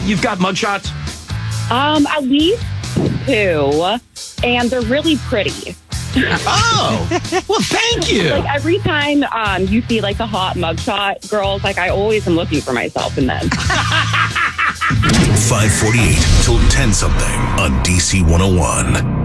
you've got mugshots? At least 2, and they're really pretty. Oh, well, thank you. Like every time you see like the hot mugshot girls, like I always am looking for myself in them. 5:48 till 10 something on DC 101.